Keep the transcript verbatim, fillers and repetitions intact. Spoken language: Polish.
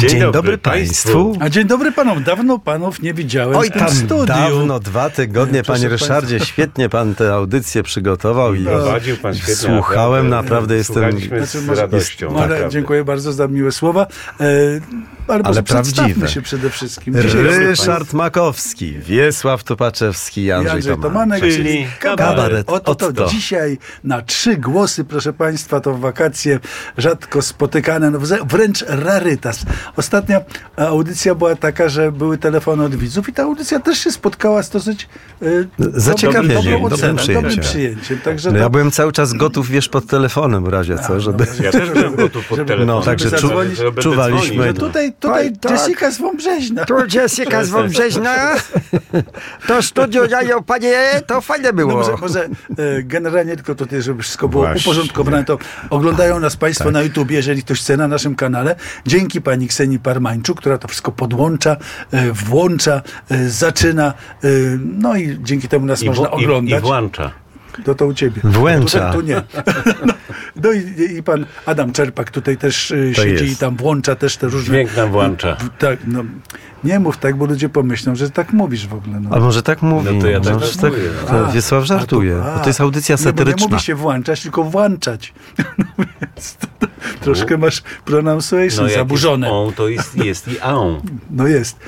Dzień, Dzień dobry, dobry Państwu. Państwu. A dzień dobry panom. Dawno panów nie widziałem Oj, w tym tam studiu. dawno, dwa tygodnie, Proszę panie Ryszardzie, świetnie pan tę audycję przygotował i Prowadził pan świetnie. słuchałem, naprawdę jestem... Słuchaliśmy Znaczy, z może- radością. Może, naprawdę. dziękuję bardzo za miłe słowa. E, ale może prawdziwe. przedstawmy się przede wszystkim. Dzisiaj jest Ryszard Makowski, Wiesław Tupaczewski i Andrzej, Andrzej Tomanek. Tomanek, Czyli czyli kabaret. kabaret. Oto to Otto. dzisiaj na trzy głosy, proszę Państwa, to wakacje rzadko spotykane, no wze- wręcz rarytas. Ostatnia audycja była taka, że były telefony od widzów i ta audycja też się spotkała z dosyć e, Zaciekawieniem, dobrą dobrym oceną, przyjęciem. dobrym przyjęciem. Także No to- ja byłem cały czas gotów, wiesz, pod telefonem w razie co, żeby... Ja też byłem gotów pod Żeby- telefonem. No, także żeby czu, zadzwonić, że będę czuwaliśmy. dzwonił. że tutaj, tutaj Oj, tak. Jessica z Wąbrzeźna. Tu Jessica z Wąbrzeźna. To studio jajo, panie, to fajne No było. może, może e, generalnie tylko tutaj, żeby wszystko było Właśnie. uporządkowane, to oglądają nas Państwo Tak. na YouTubie, jeżeli ktoś chce, na naszym kanale. Dzięki pani Ksenii Parmańczuk, która to wszystko podłącza, e, włącza, e, zaczyna, e, no i dzięki temu nas I, można w, i, oglądać. I włącza. To to u ciebie. Włęcza. Tu, tu nie. No i, i pan Adam Czerpak tutaj też e, siedzi jest. i tam włącza też te różne... Dźwięk nam włącza. Tak, no, nie mów tak, bo ludzie pomyślą, że tak mówisz w ogóle. No. A może tak mówi? No to ja tak Może tak mówię. to A, Wiesław żartuje, a tu- bo to jest audycja Nie, bo nie satyryczna. mówi się włączać, tylko włączać. No więc to, to, troszkę masz pronunciation No jak zaburzone. jest on, to jest, jest i on. No jest.